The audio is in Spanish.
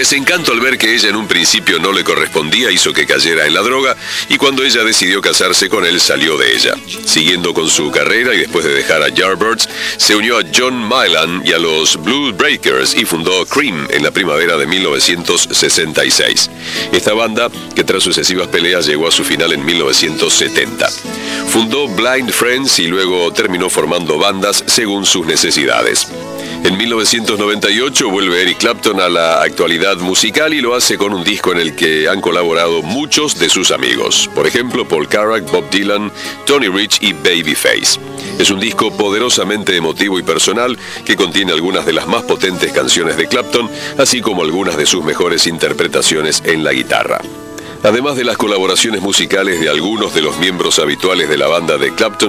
desencanto al ver que ella en un principio no le correspondía hizo que cayera en la droga, y cuando ella decidió casarse con él salió de ella. Siguiendo con su carrera y después de dejar a Yardbirds, se unió a John Mylan y a los Blues Breakers y fundó Cream en la primavera de 1966. Esta banda, que tras sucesivas peleas llegó a su final en 1970. Fundó Blind Friends y luego terminó formando bandas según sus necesidades. En 1998 vuelve Eric Clapton a la actualidad musical y lo hace con un disco en el que han colaborado muchos de sus amigos. Por ejemplo, Paul Carrack, Bob Dylan, Tony Rich y Babyface. Es un disco poderosamente emotivo y personal que contiene algunas de las más potentes canciones de Clapton, así como algunas de sus mejores interpretaciones en la guitarra. Además de las colaboraciones musicales de algunos de los miembros habituales de la banda de Clapton,